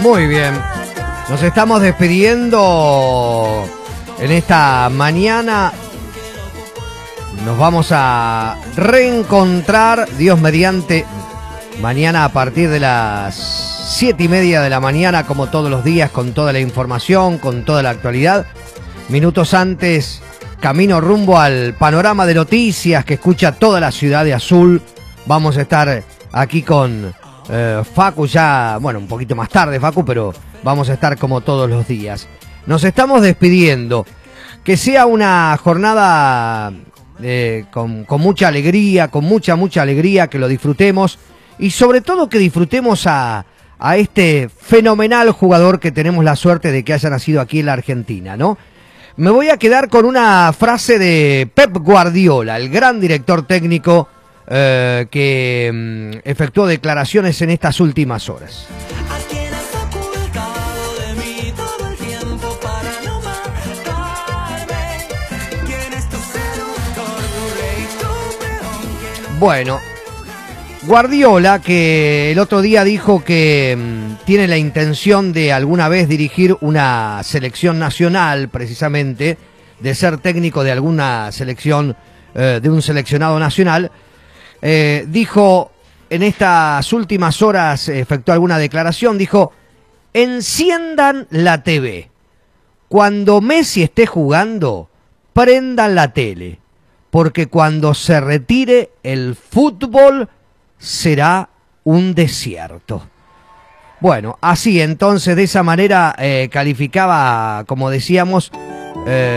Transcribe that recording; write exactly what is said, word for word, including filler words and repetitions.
Muy bien. Nos estamos despidiendo en esta mañana. Nos vamos a reencontrar, Dios mediante, mañana a partir de las siete y media de la mañana, como todos los días, con toda la información, con toda la actualidad. Minutos antes, camino rumbo al panorama de noticias que escucha toda la ciudad de Azul. Vamos a estar aquí con eh, Facu ya, bueno, un poquito más tarde, Facu, pero vamos a estar como todos los días. Nos estamos despidiendo. Que sea una jornada eh, con, con mucha alegría, con mucha, mucha alegría, que lo disfrutemos y sobre todo que disfrutemos a, a este fenomenal jugador que tenemos la suerte de que haya nacido aquí en la Argentina, ¿no? Me voy a quedar con una frase de Pep Guardiola, el gran director técnico eh, que mm, efectuó declaraciones en estas últimas horas. Bueno, Guardiola, que el otro día dijo que mmm, tiene la intención de alguna vez dirigir una selección nacional, precisamente, de ser técnico de alguna selección, eh, de un seleccionado nacional, eh, dijo en estas últimas horas, efectuó alguna declaración, dijo: enciendan la T V. Cuando Messi esté jugando, prendan la tele. Porque cuando se retire el fútbol será un desierto. Bueno, así entonces, de esa manera eh, calificaba, como decíamos, eh,